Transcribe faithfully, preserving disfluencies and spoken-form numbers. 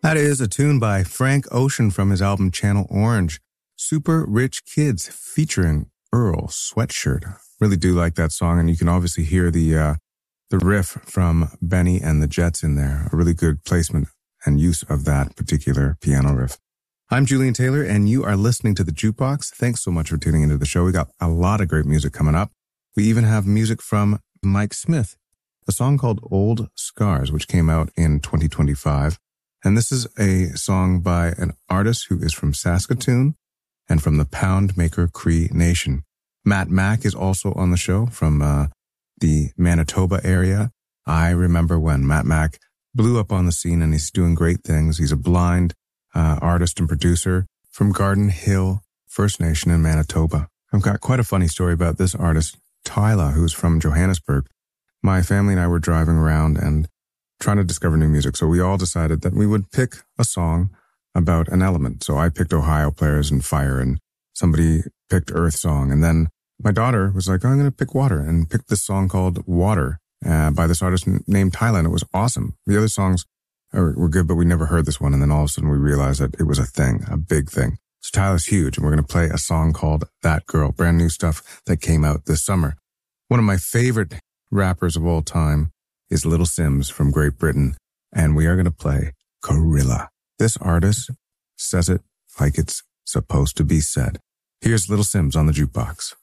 That is a tune by Frank Ocean from his album Channel Orange, Super Rich Kids, featuring Earl Sweatshirt. Really do like that song, and you can obviously hear the uh, the riff from Benny and the Jets in there. A really good placement and use of that particular piano riff. I'm Julian Taylor, and you are listening to The Jukebox. Thanks so much for tuning into the show. We got a lot of great music coming up. We even have music from Mike Smith, a song called Old Scars, which came out in twenty twenty-five. And this is a song by an artist who is from Saskatoon and from the Pound Maker Cree Nation. Matt Mack is also on the show from uh, the Manitoba area. I remember when Matt Mack blew up on the scene, and he's doing great things. He's a blind uh, artist and producer from Garden Hill First Nation in Manitoba. I've got quite a funny story about this artist, Tyla, who's from Johannesburg. My family and I were driving around and trying to discover new music. So we all decided that we would pick a song about an element. So I picked Ohio Players and Fire, and somebody picked Earth Song. And then my daughter was like, oh, I'm going to pick Water, and picked this song called Water uh, by this artist named Tyla. And it was awesome. The other songs are, were good, but we never heard this one. And then all of a sudden we realized that it was a thing, a big thing. So Tyla's huge, and we're going to play a song called That Girl, brand new stuff that came out this summer. One of my favorite rappers of all time is Little Simz from Great Britain, and we are going to play Gorilla. This artist says it like it's supposed to be said. Here's Little Simz on the Jukebox.